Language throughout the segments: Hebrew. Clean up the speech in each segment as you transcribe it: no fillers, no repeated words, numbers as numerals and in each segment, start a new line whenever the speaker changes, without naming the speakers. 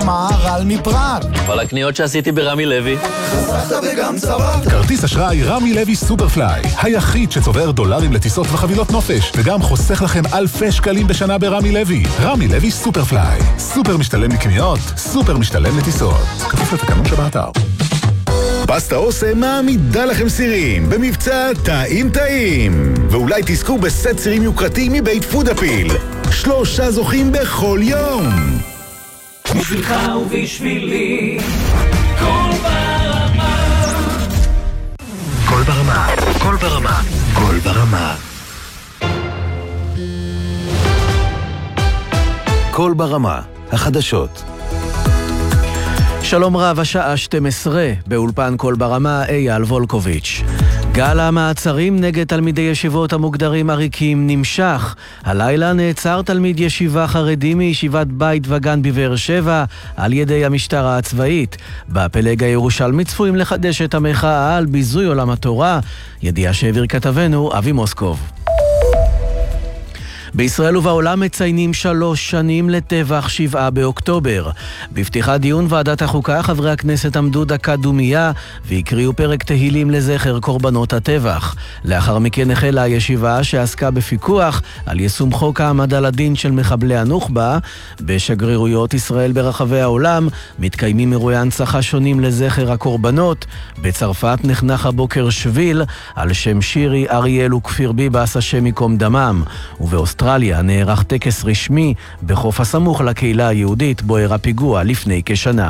מהמהר"ל מפראג.
אבל הקניות שעשיתי ברמי לוי.
חסכת וגם צברת.
כרטיס אשראי רמי לוי סופרפליי, היחיד שצובר דולרים לטיסות וחבילות נופש, וגם חוסך לכם אלפי שקלים בשנה ברמי לוי. רמי לוי סופרפליי, סופר משתלם לקניות, סופר משתלם לטיסות. כפוף לתקנון שבאתר.
פסטה אוסם מעמידה לכם סירים במבצע טעים, ואולי תזכו בסט סירים יוקרתי מבית פודאפיל. 3 זוכים בכל יום.
בשבילך ובשבילי קול ברמה.
קול ברמה, קול ברמה, קול ברמה. קול ברמה, החדשות.
שלום רב, השעה 12, באולפן קול ברמה, אייל וולקוביץ'. גל המעצרים נגד תלמידי ישיבות המוגדרים עריקים נמשך. הלילה נעצר תלמיד ישיבה חרדי מישיבת בית וגן בבאר שבע על ידי המשטרה הצבאית. בפלג הירושלמי צפויים לחדש את המחאה על ביזוי עולם התורה. ידיעה שהעביר כתבנו אבי מוסקוב. בישראל ובעולם מציינים 3 שנים לטבח 7 באוקטובר. בפתיחת דיון ועדת החוקה, חברי הכנסת עמדו דקה דומייה והקריאו פרק תהילים לזכר קורבנות הטבח. לאחר מכן החלה הישיבה שעסקה בפיקוח על יישום חוק העמדה לדין של מחבלי הנוח'בה. בשגרירויות ישראל ברחבי העולם מתקיימים אירועי הנצחה שונים לזכר הקורבנות. בצרפת נחנך הבוקר שביל על שם שירי, אריאל וכפיר ביבס השם ייקום דמם. ובאוסטרליה נערך טקס רשמי בחוף הסמוך לקהילה היהודית בו אירע פיגוע לפני כשנה.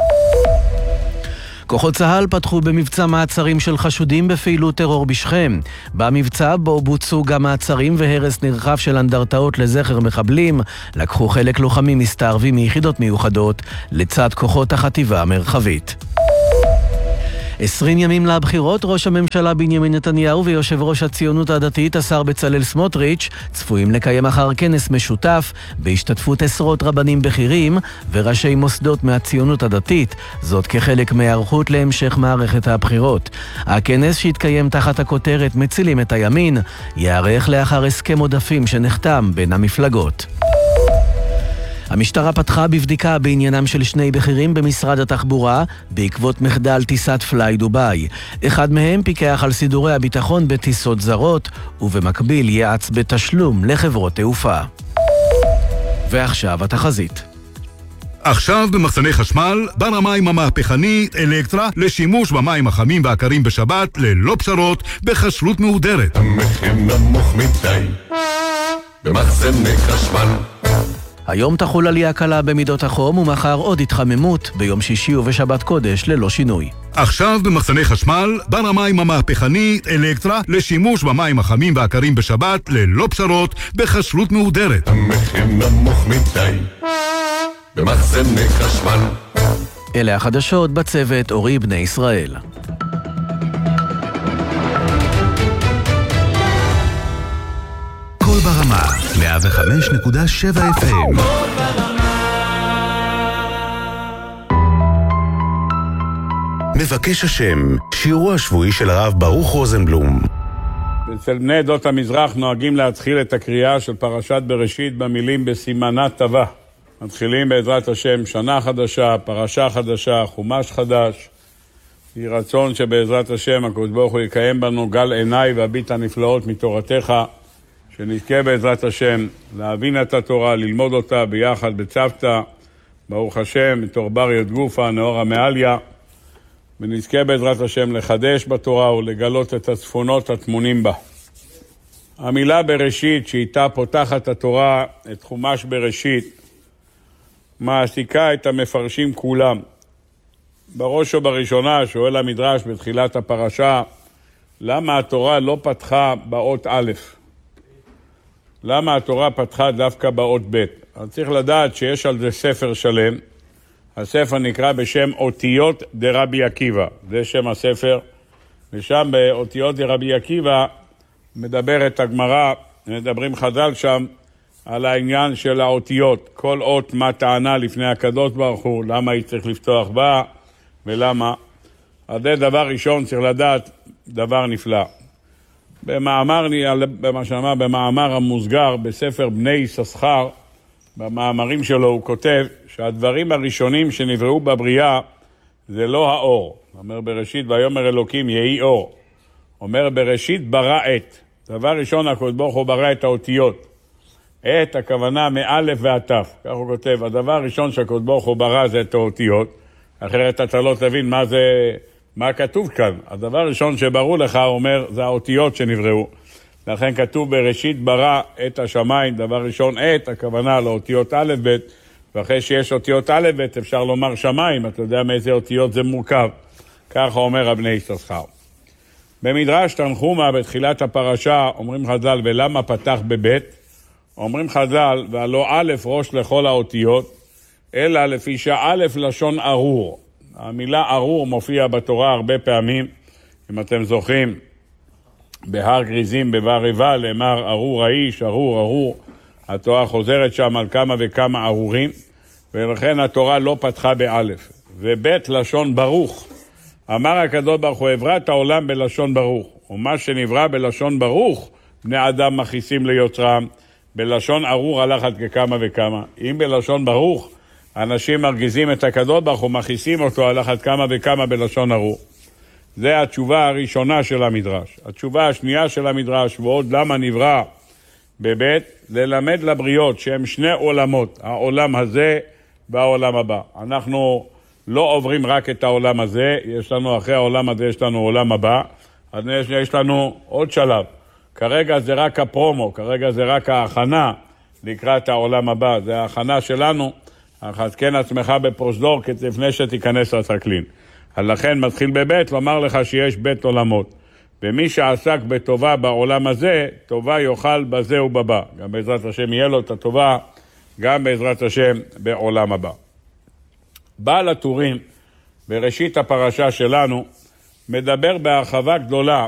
כוחות צה"ל פתחו במבצע מעצרים של חשודים בפעילות טרור בשכם. במבצע בו בוצעו גם מעצרים והרס נרחב של אנדרטאות לזכר מחבלים. לקחו חלק לוחמים מסתערבים מיחידות מיוחדות לצד כוחות החטיבה המרחבית. 20 ימים לבחירות, ראש הממשלה בנימין נתניהו ויושב ראש הציונות הדתית השר בצלאל סמוטריץ' צפויים לקיים מחר כנס משותף בהשתתפות עשרות רבנים בכירים וראשי מוסדות מהציונות הדתית, זאת כחלק מהיערכות להמשך מערכת הבחירות. הכנס שהתקיים תחת הכותרת מצילים את הימין יערך לאחר הסכם עודפים שנחתם בין המפלגות. המשטרה פתחה בבדיקה בעניינם של 2 בכירים במשרד התחבורה בעקבות מחדל טיסת פליי דוביי. אחד מהם פיקח על סידורי הביטחון בטיסות זרות ובמקביל יעץ בתשלום לחברות תעופה. ועכשיו התחזית.
עכשיו במחסני חשמל, בר המים המהפכנית אלקטרה לשימוש במים החמים והקרים בשבת ללא פשרות בכשרות מהודרת.
המחיר נמוך מדי במחסני חשמל.
היום תחול עלייה קלה במידות החום ומחר עוד התחממות, ביום שישי ובשבת קודש ללא שינוי.
עכשיו במחסני חשמל, בר המים המהפכנית אלקטרה לשימוש במים החמים והקרים בשבת ללא פשרות בכשרות מהודרת.
המחיר נמוך מדי במחסני חשמל.
אלה החדשות בצוות אורי בני ישראל.
קול ברמה 105.7 FM. מבקש השם, שיעורו השבועי של הרב ברוך רוזנבלום.
אצל בני עדות המזרח נוהגים להתחיל את הקריאה של פרשת בראשית במילים בסימנה טבע. מתחילים בעזרת השם שנה חדשה, פרשה חדשה, חומש חדש. יהי רצון שבעזרת השם הקדוש ברוך הוא יקיים בנו גל עיניי והביט הנפלאות מתורתך, שנזכה בעזרת השם להבין את התורה, ללמוד אותה ביחד בצוותא, ברוך השם, מתור בר יד גופה, נאור המעליה, ונזכה בעזרת השם לחדש בתורה ולגלות את הצפונות הטמונים בה. המילה בראשית שאיתה פותחת התורה את חומש בראשית, מעסיקה את המפרשים כולם. בראש ובראשונה שואל המדרש בתחילת הפרשה, למה התורה לא פתחה באות א'? למה התורה פתחה דווקא באות ב'? אז צריך לדעת שיש על זה ספר שלם. הספר נקרא בשם אותיות דרבי עקיבא. זה שם הספר. ושם באותיות דרבי עקיבא מדברת הגמרא, מדברים חז"ל שם, על העניין של האותיות. כל אות מה טענה לפני הקדוש ברוך הוא, למה היא צריך לפתוח בה ולמה. אז זה דבר ראשון, צריך לדעת דבר נפלא. במאמר המוסגר בספר בני יששכר, במאמרים שלו הוא כותב שהדברים הראשונים שנבראו בבריאה זה לא האור. אומר בראשית ויאמר אלוקים יהי אור. אומר בראשית ברא את. דבר ראשון הקדוש ברוך הוא ברא את האותיות. את הכוונה מאלף ועד תף. כך הוא כותב, הדבר הראשון שהקדוש ברוך הוא ברא זה את האותיות. אחרת אתה לא תבין מה כתוב כאן. הדבר הראשון שברור לך, הוא אומר, זה האותיות שנבראו. לכן כתוב בראשית ברא את השמיים, דבר ראשון את, הכוונה לאותיות א' ב', ואחרי שיש אותיות א' ב' אפשר לומר שמיים, אתה יודע מאיזה אותיות זה מורכב. ככה אומר רבני יששכר. במדרש תנחומא בתחילת הפרשה אומרים חז"ל, ולמה פתח בבית? אומרים חז"ל, והלא א' ראש לכל האותיות, אלא לפי שא' לשון ארור. המילה ארור מופיע בתורה הרבה פעמים, אם אתם זוכרים, בהר גריזים בבר-עיבה, לאמר ארור האיש, ארור, ארור. התורה חוזרת שם על כמה וכמה ארורים, ולכן התורה לא פתחה באלף. ובית לשון ברוך. אמר הקדוש ברוך הוא, עברה את העולם בלשון ברוך. ומה שנברא בלשון ברוך, בני אדם מכניסים ליוצרם. בלשון ארור הלכת ככמה וכמה. אם בלשון ברוך, אנשים מרגיזים את הקדוש ברוך הוא, מכניסים אותו הלכת כמה וכמה בלשון ארור. זה התשובה הראשונה של המדרש. התשובה השנייה של המדרש, ועוד למה נברא בבית, ללמד לבריות שהם שני עולמות, העולם הזה והעולם הבא. אנחנו לא עוברים רק את העולם הזה, יש לנו אחרי העולם הזה, יש לנו עולם הבא, אז יש לנו עוד שלב. כרגע זה רק הפרומו, כרגע זה רק ההכנה לקראת העולם הבא, זה ההכנה שלנו, חזקן עצמך בפרוזדור לפני שתיכנס לטרקלין. לכן מתחיל בבית לומר לך שיש בית עולמות. ומי שעסק בטובה בעולם הזה, טובה יאכל בזה ובבא. גם בעזרת השם יהיה לו את הטובה, גם בעזרת השם בעולם הבא. בעל הטורים, בראשית הפרשה שלנו, מדבר בהרחבה גדולה